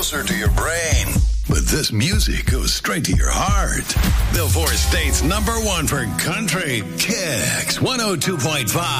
closer to your brain. But this music goes straight to your heart. Bill Forrest State's #1 for country, Kicks 102.5.